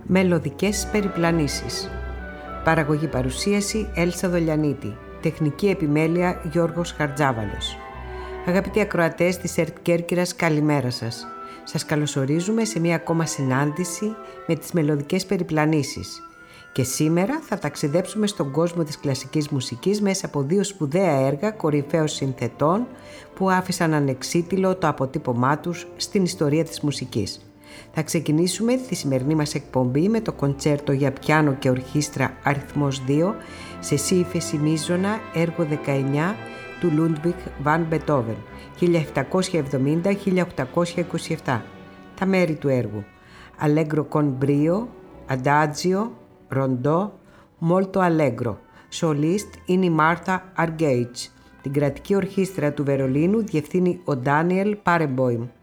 Μελωδικές περιπλανήσεις. Παραγωγή παρουσίαση Έλσα Δολιανίτη. Τεχνική επιμέλεια Γιώργος Χαρτζάβαλος. Αγαπητοί ακροατές της ΕΡΤ Κέρκυρας, καλημέρα σας. Σας καλωσορίζουμε σε μία ακόμα συνάντηση με τις μελωδικές περιπλανήσεις. Και σήμερα θα ταξιδέψουμε στον κόσμο της κλασικής μουσικής μέσα από δύο σπουδαία έργα κορυφαίων συνθετών που άφησαν ανεξίτηλο το αποτύπωμά τους στην ιστορία της μουσικής. Θα ξεκινήσουμε τη σημερινή μας εκπομπή με το κοντσέρτο για πιάνο και ορχήστρα αριθμός 2 σε σι ύφεση μείζωνα, έργο 19 του Ludwig van Beethoven 1770-1827. Τα μέρη του έργου: Allegro con brio, Adagio, Rondò, Molto Allegro. Solist είναι η Μάρθα Argerich. Την κρατική ορχήστρα του Βερολίνου διευθύνει ο Ντάνιελ Πάρεμπόιμ.